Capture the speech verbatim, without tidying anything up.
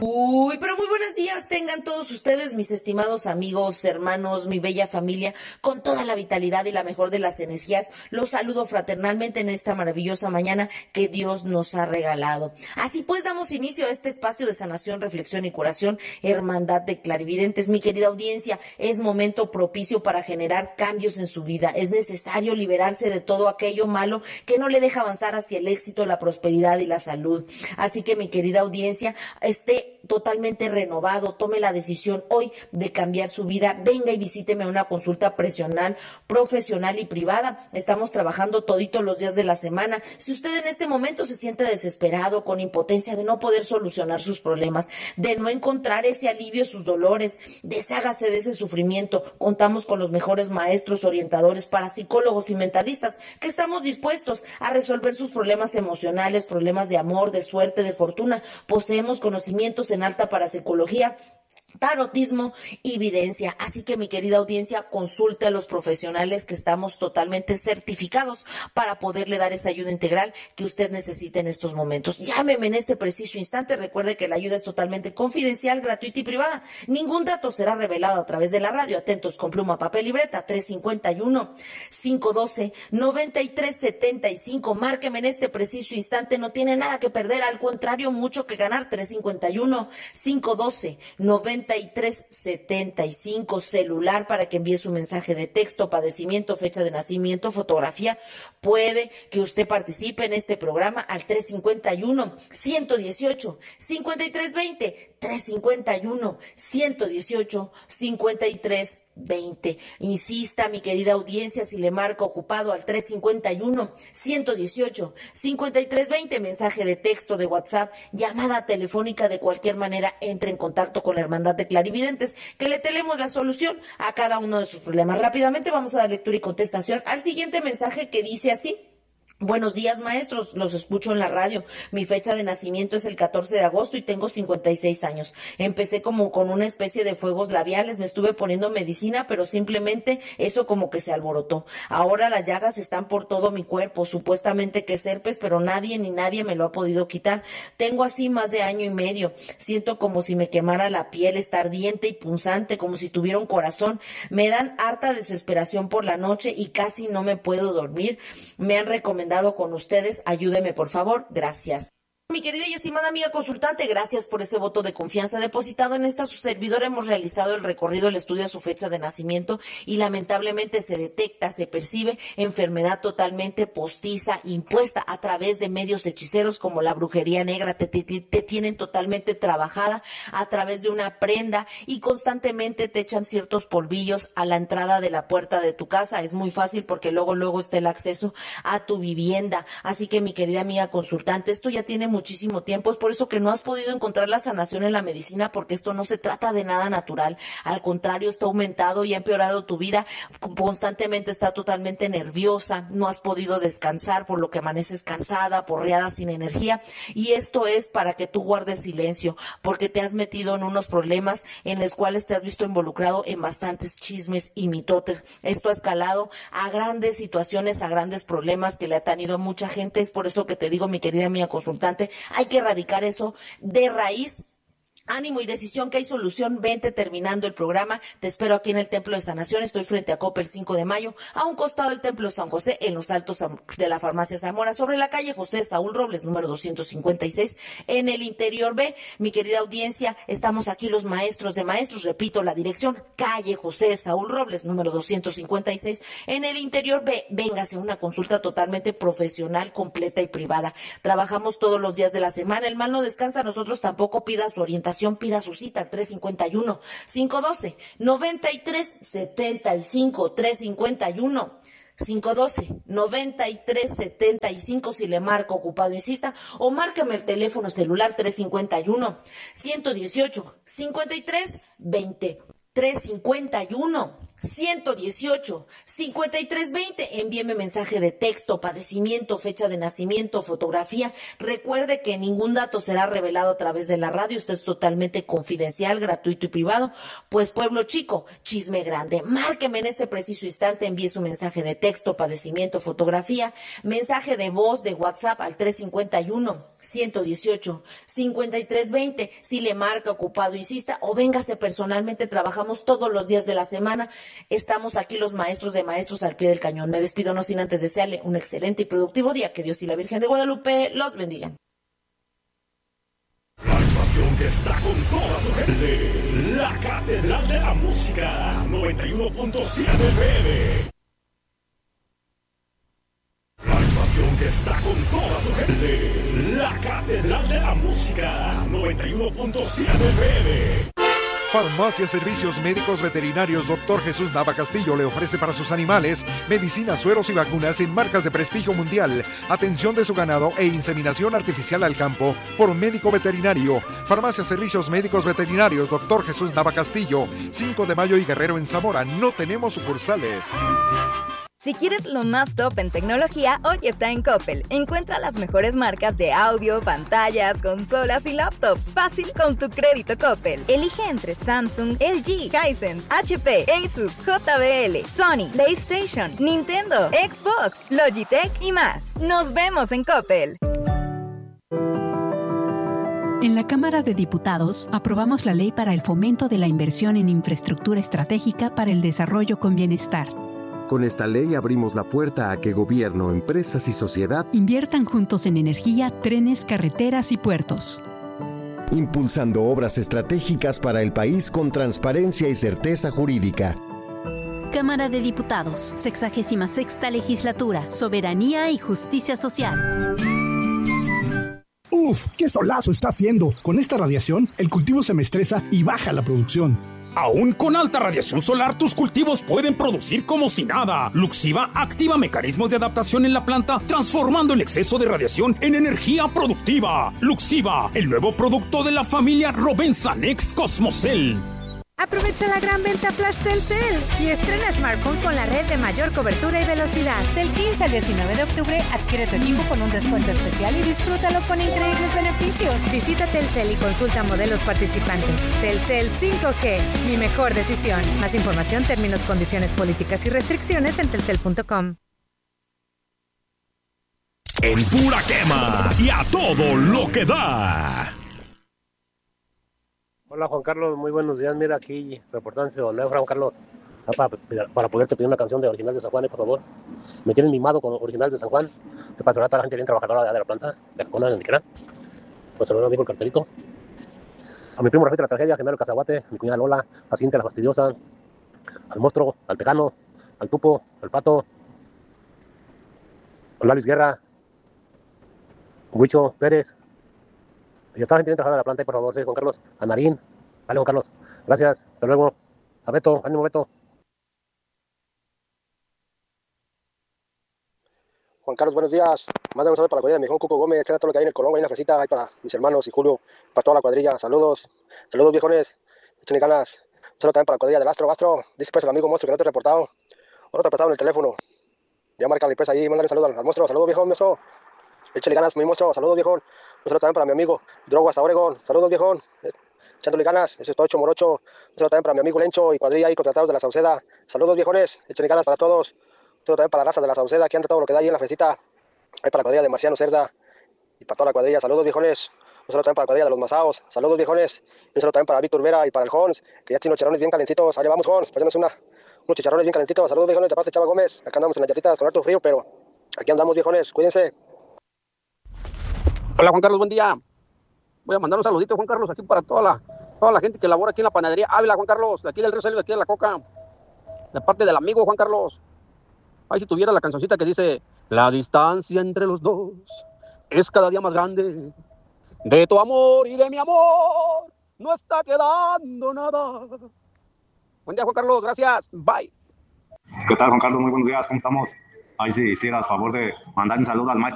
Uy, pero muy buenos días tengan todos ustedes, mis estimados amigos, hermanos, mi bella familia, con toda la vitalidad y la mejor de las energías. Los saludo fraternalmente en esta maravillosa mañana que Dios nos ha regalado. Así pues, damos inicio a este espacio de sanación, reflexión y curación, Hermandad de Clarividentes. Mi querida audiencia, es momento propicio para generar cambios en su vida. Es necesario liberarse de todo aquello malo que no le deja avanzar hacia el éxito, la prosperidad y la salud. Así que, mi querida audiencia, esté totalmente renovado, tome la decisión hoy de cambiar su vida, venga y visíteme a una consulta personal, profesional y privada. Estamos trabajando toditos los días de la semana. Si usted en este momento se siente desesperado, con impotencia de no poder solucionar sus problemas, de no encontrar ese alivio a sus dolores, deshágase de ese sufrimiento. Contamos con los mejores maestros, orientadores, parapsicólogos y mentalistas que estamos dispuestos a resolver sus problemas emocionales, problemas de amor, de suerte, de fortuna. Poseemos conocimientos en alta parapsicología, tarotismo y videncia. Así que, mi querida audiencia, consulte a los profesionales que estamos totalmente certificados para poderle dar esa ayuda integral que usted necesita en estos momentos. Llámeme en este preciso instante. Recuerde que la ayuda es totalmente confidencial, gratuita y privada. Ningún dato será revelado a través de la radio. Atentos con pluma, papel y libreta. tres cinco uno, cinco uno dos, nueve tres siete cinco. Márqueme en este preciso instante. No tiene nada que perder. Al contrario, mucho que ganar. tres cinco uno, cinco uno dos, nueve tres setenta y cinco, celular para que envíe su mensaje de texto, padecimiento, fecha de nacimiento, fotografía. Puede que usted participe en este programa al tres cinco uno, uno uno ocho, cinco tres dos cero, tres cinco uno, uno uno ocho, cinco tres veinte. Insista, mi querida audiencia, si le marca ocupado al tres cinco uno, uno uno ocho, cinco tres dos cero, mensaje de texto, de WhatsApp, llamada telefónica, de cualquier manera, entre en contacto con la Hermandad de Clarividentes, que le tenemos la solución a cada uno de sus problemas. Rápidamente vamos a dar lectura y contestación al siguiente mensaje que dice así: buenos días, maestros, los escucho en la radio. Mi fecha de nacimiento es el catorce de agosto y tengo cincuenta y seis años. Empecé como con una especie de fuegos labiales, me estuve poniendo medicina, pero simplemente eso como que se alborotó. Ahora las llagas están por todo mi cuerpo, supuestamente que es herpes, pero nadie ni nadie me lo ha podido quitar. Tengo así más de año y medio. Siento como si me quemara la piel, está ardiente y punzante, como si tuviera un corazón. Me dan harta desesperación por la noche y casi no me puedo dormir. Me han recomendado con ustedes, ayúdeme por favor, gracias. Mi querida y estimada amiga consultante, gracias por ese voto de confianza depositado en esta su servidora. Hemos realizado el recorrido, el estudio a su fecha de nacimiento y lamentablemente se detecta, se percibe enfermedad totalmente postiza, impuesta a través de medios hechiceros como la brujería negra. Te, te, te tienen totalmente trabajada a través de una prenda y constantemente te echan ciertos polvillos a la entrada de la puerta de tu casa. Es muy fácil porque luego, luego está el acceso a tu vivienda. Así que, mi querida amiga consultante, esto ya tiene mucho muchísimo tiempo, es por eso que no has podido encontrar la sanación en la medicina, porque esto no se trata de nada natural, al contrario, está aumentado y ha empeorado tu vida, constantemente está totalmente nerviosa, no has podido descansar, por lo que amaneces cansada, porreada, sin energía, y esto es para que tú guardes silencio, porque te has metido en unos problemas en los cuales te has visto involucrado en bastantes chismes y mitotes. Esto ha escalado a grandes situaciones, a grandes problemas que le ha tenido a mucha gente. Es por eso que te digo, mi querida amiga consultante, hay que erradicar eso de raíz. Ánimo y decisión, que hay solución. Vente terminando el programa. Te espero aquí en el Templo de Sanación. Estoy frente a Coppel cinco de mayo, a un costado del Templo de San José, en los altos de la Farmacia Zamora, sobre la calle José Saúl Robles, número doscientos cincuenta y seis, en el interior B. Mi querida audiencia, estamos aquí los maestros de maestros. Repito la dirección: calle José Saúl Robles, número doscientos cincuenta y seis, en el interior B. Véngase a una consulta totalmente profesional, completa y privada. Trabajamos todos los días de la semana. El mal no descansa, nosotros tampoco. Pida su orientación, pida su cita al tres cinco uno, cinco uno dos, nueve tres siete cinco, tres cinco uno, cinco uno dos, nueve tres siete cinco. Si le marco ocupado, insista, o márqueme el teléfono celular tres cinco uno, uno uno ocho, cinco tres dos cero, tres cinco uno, ciento dieciocho, cincuenta y tres veinte. Envíeme mensaje de texto, padecimiento, fecha de nacimiento, fotografía. Recuerde que ningún dato será revelado a través de la radio. Esto es totalmente confidencial, gratuito y privado. Pues pueblo chico, chisme grande. Márqueme en este preciso instante. Envíe su mensaje de texto, padecimiento, fotografía. Mensaje de voz de WhatsApp al tres cincuenta y uno, ciento dieciocho, cincuenta y tres veinte. Si le marca ocupado, insista o véngase personalmente. Trabajamos todos los días de la semana. Estamos aquí los maestros de maestros al pie del cañón. Me despido no sin antes desearle un excelente y productivo día. Que Dios y la Virgen de Guadalupe los bendigan. La estación que está con toda su gente. La Catedral de la Música. noventa y uno punto siete F M. La estación que está con toda su gente. La Catedral de la Música. noventa y uno punto siete F M. Farmacia Servicios Médicos Veterinarios Doctor Jesús Nava Castillo le ofrece para sus animales medicinas, sueros y vacunas en marcas de prestigio mundial, atención de su ganado e inseminación artificial al campo por médico veterinario. Farmacia Servicios Médicos Veterinarios Doctor Jesús Nava Castillo, cinco de mayo y Guerrero en Zamora. No tenemos sucursales. Si quieres lo más top en tecnología, hoy está en Coppel. Encuentra las mejores marcas de audio, pantallas, consolas y laptops. Fácil con tu crédito Coppel. Elige entre Samsung, L G, Hisense, H P, Asus, J B L, Sony, PlayStation, Nintendo, Xbox, Logitech y más. Nos vemos en Coppel. En la Cámara de Diputados aprobamos la ley para el fomento de la inversión en infraestructura estratégica para el desarrollo con bienestar. Con esta ley abrimos la puerta a que gobierno, empresas y sociedad inviertan juntos en energía, trenes, carreteras y puertos. Impulsando obras estratégicas para el país con transparencia y certeza jurídica. Cámara de Diputados, sexagésima sexta Legislatura, Soberanía y Justicia Social. Uf, qué solazo está haciendo. Con esta radiación, el cultivo se me estresa y baja la producción. Aún con alta radiación solar, tus cultivos pueden producir como si nada. Luxiva activa mecanismos de adaptación en la planta, transformando el exceso de radiación en energía productiva. Luxiva, el nuevo producto de la familia Rovensa Next Cosmocel. Aprovecha la gran venta Flash Telcel y estrena smartphone con la red de mayor cobertura y velocidad. Del quince al diecinueve de octubre, adquiere tu equipo con un descuento especial y disfrútalo con increíbles beneficios. Visita Telcel y consulta modelos participantes. Telcel cinco G, mi mejor decisión. Más información, términos, condiciones, políticas y restricciones en telcel punto com. En pura quema y a todo lo que da. Hola Juan Carlos, muy buenos días. Mira aquí, reportándose de Don Efra, Juan Carlos, para, para poderte pedir una canción de Originales de San Juan, eh, por favor. Me tienes mimado con Originales de San Juan. Que para a toda la gente bien trabajadora de la planta, de Cacona, de Niquera. Pues se lo digo el cartelito. A mi primo Rafael de la Tragedia, Genaro Cazaguate, mi cuñada Lola, a Cintia la Fastidiosa, al Monstruo, al Tejano, al Tupo, al Pato, a Lalis Guerra, Huicho Pérez. Y a toda la gente bien trabajadora de la planta, por favor, sí, Juan Carlos, a Marín. Vale, Juan Carlos. Gracias. Hasta luego. A Beto. Ánimo, Beto. Juan Carlos, buenos días. Manda un saludo para la cuadrilla de mi hijo Cuco Gómez, todo lo que hay en el Colón, ahí en la fresita, ahí para mis hermanos y Julio, para toda la cuadrilla. Saludos. Saludos, viejones. Échenle ganas. Un saludo también para la cuadrilla del Astro. Astro, dice pues el amigo monstruo que no te he reportado. O no te he reportado en el teléfono. Ya marca la empresa ahí. Mándale un saludo al, al monstruo. Saludos, viejo, monstruo. Échale ganas, mi monstruo. Saludos, viejón. Un saludo también para mi amigo Drogo hasta Oregón. Saludos, viejón. Echándole ganas. Eso es todo hecho morocho. Un saludo también para mi amigo Lencho y cuadrilla ahí contratados de la Sauceda. Saludos, viejones. Échale ganas para todos. Un saludo también para la raza de la Sauceda que anda todo lo que da ahí en la festita. Ahí para la cuadrilla de Marciano Cerda y para toda la cuadrilla. Saludos, viejones. Un saludo también para la cuadrilla de los Masaos. Saludos, viejones. Un saludo también para Víctor Vera y para el Jons, que ya tiene unos chicharrones bien calentitos. Allá vamos, Jons. Pásanos una, unos chicharrones bien calentitos. Saludos, viejones. De parte de Chava Gómez. Acá andamos en las llatitas con harto frío, pero aquí andamos, viejones. Cuídense. Hola, Juan Carlos. Buen día. Voy a mandar un saludito, Juan Carlos, aquí para toda la, toda la gente que labora aquí en la panadería Ávila, Juan Carlos. De aquí del Río Celio, de aquí de la Coca. De parte del amigo, Juan Carlos. Ay, si tuviera la cancioncita que dice: la distancia entre los dos es cada día más grande. De tu amor y de mi amor no está quedando nada. Buen día, Juan Carlos. Gracias. Bye. ¿Qué tal, Juan Carlos? Muy buenos días. ¿Cómo estamos? Ahí si hicieras favor de mandar un saludo al maestro